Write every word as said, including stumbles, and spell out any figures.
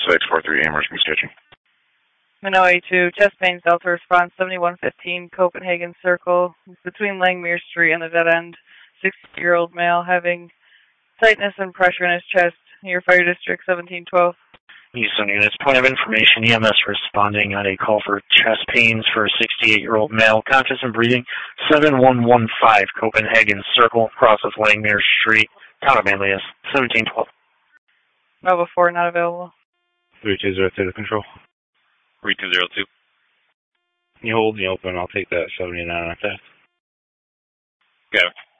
six four three, emergency sketching. Minnow A two, chest pain, Delta response, seventy-one fifteen, Copenhagen Circle, between Langmuir Street and the dead end. sixty-year-old male having tightness and pressure in his chest. Near Fire District seventeen twelve. Houston units, point of information, E M S responding on a call for chest pains for a sixty-eight-year-old male, conscious and breathing, seven one one five, Copenhagen Circle, across of Langmuir Street, town of Manlius, seventeen twelve. Nova four, not available. three two zero two to control. three two zero two. You hold me open, I'll take that seventy-nine on that. Got it.